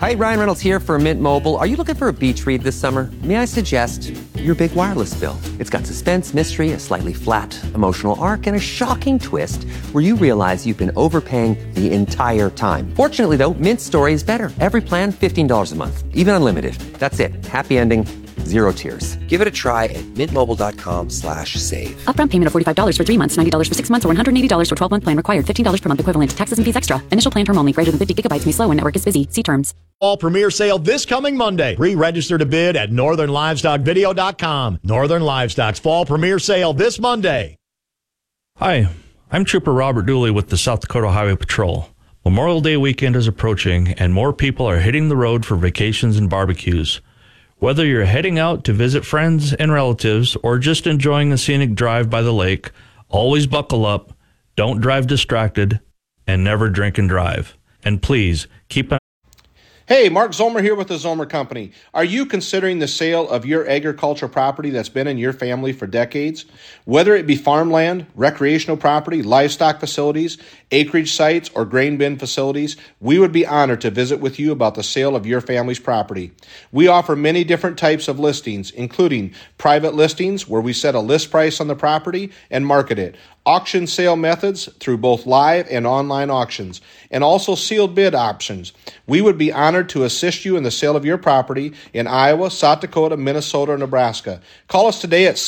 Hi, Ryan Reynolds here for Mint Mobile. Are you looking for a beach read this summer? May I suggest your big wireless bill? It's got suspense, mystery, a slightly flat emotional arc, and a shocking twist where you realize you've been overpaying the entire time. Fortunately, though, Mint's story is better. Every plan, $15 a month, even unlimited. That's it. Happy ending. Zero tears. Give it a try at mintmobile.com/save. Upfront payment of $45 for 3 months, $90 for 6 months, or $180 for 12-month plan required. $15 per month equivalent. Taxes and fees extra. Initial plan term only. Greater than 50 gigabytes may slow when network is busy. See terms. Fall premiere sale this coming Monday. Pre-register to bid at northernlivestockvideo.com. Northern Livestock's fall premiere sale this Monday. Hi, I'm Trooper Robert Dooley with the South Dakota Highway Patrol. Memorial Day weekend is approaching, and more people are hitting the road for vacations and barbecues. Whether you're heading out to visit friends and relatives or just enjoying a scenic drive by the lake, always buckle up, don't drive distracted, and never drink and drive. And please, keep Hey, Mark Zomer here with the Zomer Company. Are you considering the sale of your agricultural property that's been in your family for decades? Whether it be farmland, recreational property, livestock facilities, acreage sites, or grain bin facilities, we would be honored to visit with you about the sale of your family's property. We offer many different types of listings, including private listings where we set a list price on the property and market it, auction sale methods through both live and online auctions, and also sealed bid options. We would be honored to assist you in the sale of your property in Iowa, South Dakota, Minnesota, or Nebraska. Call us today at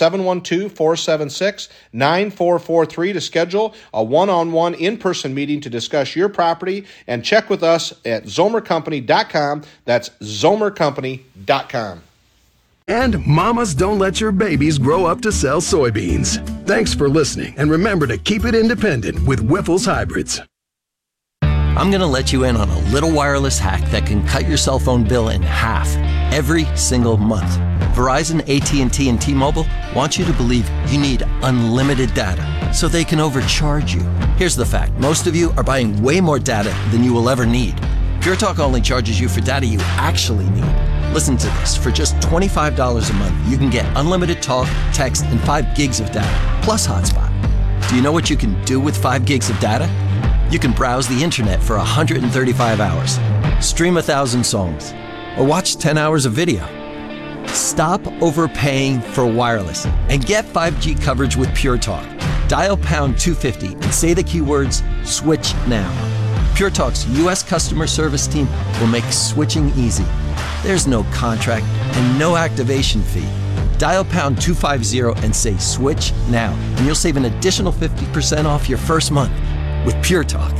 712-476-9443 to schedule a one-on-one in-person meeting to discuss your property, and check with us at zomercompany.com. That's zomercompany.com. And mamas, don't let your babies grow up to sell soybeans. Thanks for listening, and remember to keep it independent with Wyffels Hybrids. I'm going to let you in on a little wireless hack that can cut your cell phone bill in half every single month. Verizon, AT&T, and T-Mobile want you to believe you need unlimited data so they can overcharge you. Here's the fact. Most of you are buying way more data than you will ever need. Pure Talk only charges you for data you actually need. Listen to this. For just $25 a month, you can get unlimited talk, text, and 5 gigs of data, plus hotspot. Do you know what you can do with 5 gigs of data? You can browse the internet for 135 hours, stream 1,000 songs, or watch 10 hours of video. Stop overpaying for wireless and get 5G coverage with Pure Talk. Dial pound 250 and say the keywords switch now. Pure Talk's U.S. customer service team will make switching easy. There's no contract and no activation fee. Dial pound 250 and say switch now, and you'll save an additional 50% off your first month with Pure Talk.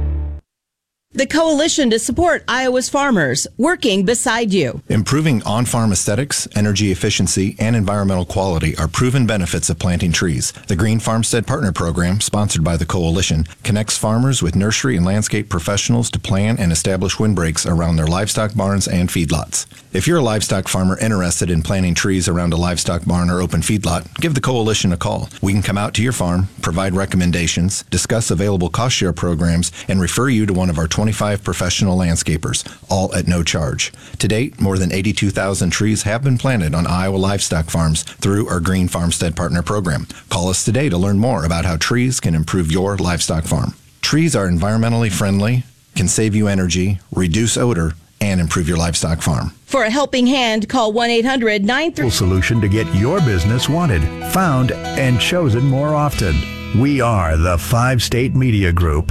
The Coalition to Support Iowa's Farmers, working beside you. Improving on-farm aesthetics, energy efficiency, and environmental quality are proven benefits of planting trees. The Green Farmstead Partner Program, sponsored by the Coalition, connects farmers with nursery and landscape professionals to plan and establish windbreaks around their livestock barns and feedlots. If you're a livestock farmer interested in planting trees around a livestock barn or open feedlot, give the Coalition a call. We can come out to your farm, provide recommendations, discuss available cost-share programs, and refer you to one of our 25 professional landscapers, all at no charge. To date, more than 82,000 trees have been planted on Iowa livestock farms through our Green Farmstead Partner Program. Call us today to learn more about how trees can improve your livestock farm. Trees are environmentally friendly, can save you energy, reduce odor, and improve your livestock farm. For a helping hand, call 1-800-93... Solution to get your business wanted, found, and chosen more often. We are the 5-State Media Group.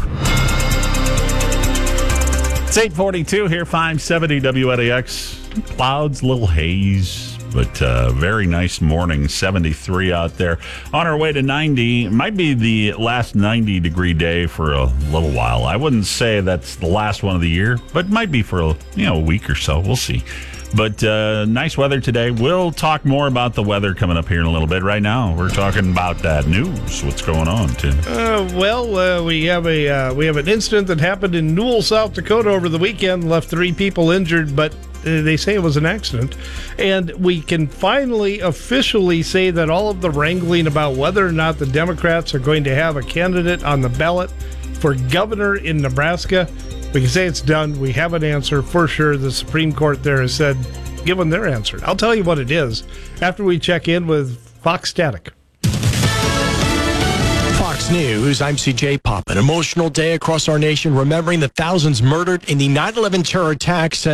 It's 8:42 here, 570 WNAX. Clouds, little haze, but very nice morning, 73 out there. On our way to 90, might be the last 90-degree day for a little while. I wouldn't say that's the last one of the year, but might be for a week or so. We'll see. But nice weather today. We'll talk more about the weather coming up here in a little bit. Right now, we're talking about news. What's going on, Tim? We have an incident that happened in Newell, South Dakota over the weekend. Left 3 people injured, but they say it was an accident. And we can finally officially say that all of the wrangling about whether or not the Democrats are going to have a candidate on the ballot for governor in Nebraska, we can say it's done. We have an answer for sure. The Supreme Court there has said, given their answer. I'll tell you what it is after we check in with Fox Static. Fox News, I'm CJ Pop. An emotional day across our nation, remembering the thousands murdered in the 9/11 terror attacks.